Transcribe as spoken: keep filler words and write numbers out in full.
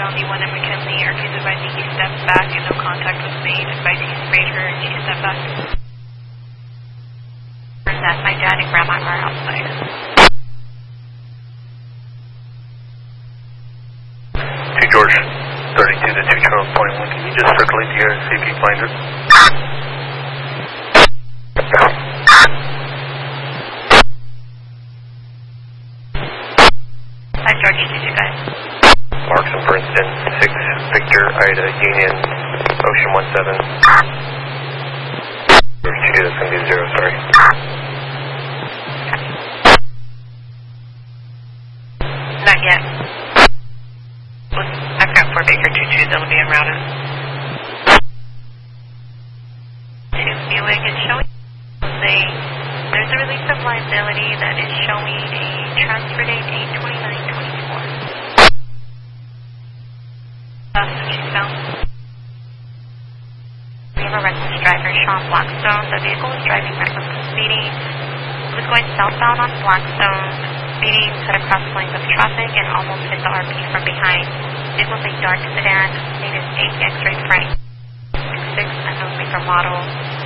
southbound E one and McKinley. Aircase advising he stepped back and no contact was made. Advising he sprayed her and she stepped back. That my dad and grandma are outside. Two George, thirty-two to two Charles twenty-one. Can you just circulate the air and see if you can find her? Hi George, two two guys. Marks and Princeton, six Victor Ida Union, Ocean one seven. George two, that's going to be zero, sorry. Not yet. I've got four Baker two two that'll be en route. To Buick, it's showing a, there's a release of liability that is showing a transfer date eight twenty-nine twenty-four. That's what she found. We have a reckless driver, Sean Blackstone. The vehicle was driving recklessly speeding. It was going southbound on Blackstone. Speeding, cut across lanes of traffic, and almost hit the R P from behind. It was a dark sedan, made an eight X-ray frame, six six, unknown maker model.